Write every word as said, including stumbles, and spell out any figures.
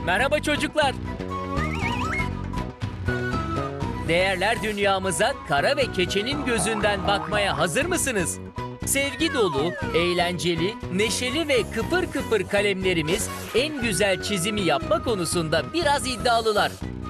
Merhaba çocuklar. Değerler dünyamıza kara ve keçenin gözünden bakmaya hazır mısınız? Sevgi dolu, eğlenceli, neşeli ve kıpır kıpır kalemlerimiz en güzel çizimi yapma konusunda biraz iddialılar.